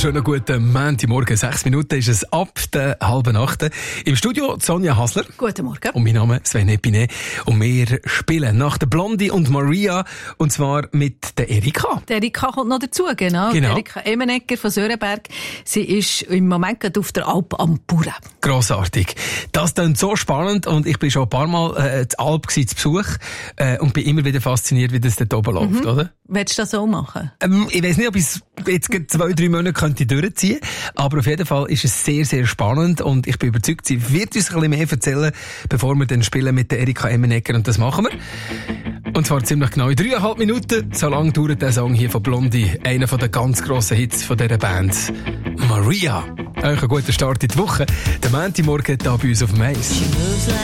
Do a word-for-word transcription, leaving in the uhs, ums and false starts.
wunderschönen guten Montagmorgen. Sechs Minuten ist es ab der halben achten. Im Studio Sonja Hasler. Guten Morgen. Und mein Name ist Sven Epinet. Und wir spielen nach der Blondie und Maria. Und zwar mit der Erika. Die Erika kommt noch dazu, genau. genau. Erika Emenegger von Sörenberg. Sie ist im Moment gerade auf der Alp am Bauern. Grossartig. Das klingt so spannend. Und ich bin schon ein paar Mal äh, zur Alp zu Besuch. Äh, und bin immer wieder fasziniert, wie das dort oben läuft, Mhm. oder? Willst du das so machen? Ähm, ich weiss nicht, ob ich es jetzt zwei, drei Monate könnte durchziehen könnte. Aber auf jeden Fall ist es sehr, sehr spannend. Und ich bin überzeugt, sie wird uns ein bisschen mehr erzählen, bevor wir dann spielen mit der Erika Emenegger. Und das machen wir. Und zwar ziemlich genau in dreieinhalb Minuten. So lange dauert der Song hier von Blondie. Einer der ganz grossen Hits von dieser Band. Maria. Euch einen guten Start in die Woche. Der Montagmorgen hier bei uns auf dem Eis.